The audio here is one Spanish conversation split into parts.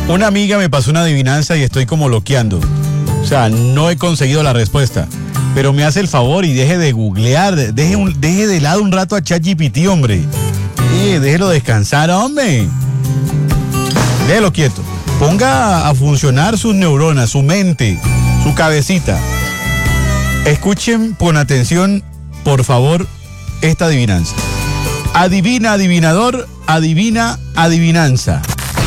Una amiga me pasó una adivinanza y estoy como loqueando. O sea, no he conseguido la respuesta. Pero me hace el favor y deje de googlear, deje de lado un rato a ChatGPT, hombre. Déjelo descansar, hombre. Déjelo quieto. Ponga a funcionar sus neuronas, su mente, su cabecita. Escuchen con atención, por favor, esta adivinanza. Adivina, adivinador, adivina, adivinanza.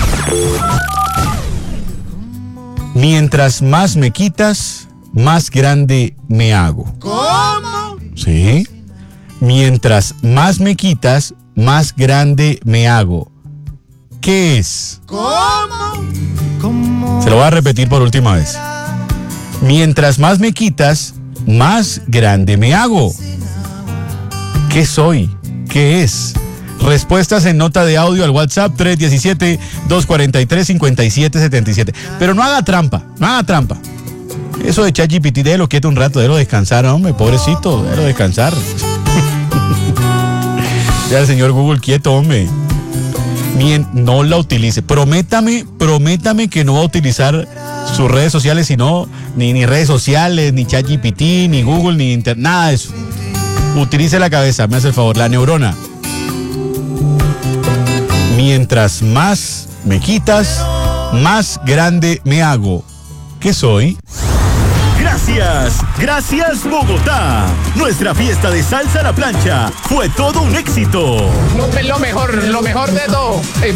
Mientras más me quitas, más grande me hago. ¿Cómo? ¿Sí? Mientras más me quitas, más grande me hago. ¿Qué es? ¿Cómo? Se lo voy a repetir por última vez. Mientras más me quitas, más grande me hago. ¿Qué soy? ¿Qué es? Respuestas en nota de audio al WhatsApp 317-243-5777. Pero no haga trampa, no haga trampa. Eso de ChatGPT, déjelo quieto un rato, déjelo descansar, hombre, pobrecito, déjelo descansar. Ya el señor Google quieto, hombre. No la utilice. Prométame que no va a utilizar sus redes sociales, sino ni redes sociales, ni ChatGPT, ni Google, ni internet, nada de eso. Utilice la cabeza, me hace el favor, la neurona. Mientras más me quitas, más grande me hago. ¿Qué soy? Gracias Bogotá. Nuestra fiesta de salsa a la plancha fue todo un éxito. Lo mejor de todo.